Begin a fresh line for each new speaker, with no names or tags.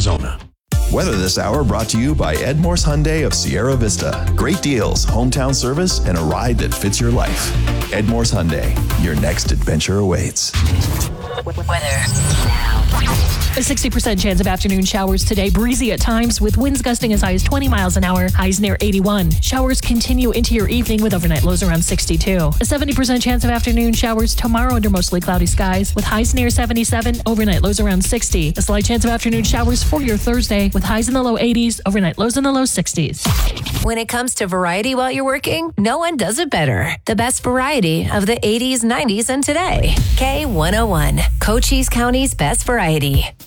Arizona.
Weather this hour brought to you by Ed Morse Hyundai of Sierra Vista. Great deals, hometown service, and a ride that fits your life. Ed Morse Hyundai, your next adventure awaits.
Weather now.
A 60% chance of afternoon showers today. Breezy at times with winds gusting as high as 20 miles an hour. Highs near 81. Showers continue into your evening with overnight lows around 62. A 70% chance of afternoon showers tomorrow under mostly cloudy skies with highs near 77. Overnight lows around 60. A slight chance of afternoon showers for your Thursday with highs in the low 80s. Overnight lows in the low 60s.
When it comes to variety while you're working, no one does it better. The best variety of the 80s, 90s, and today. K101, Cochise County's best variety.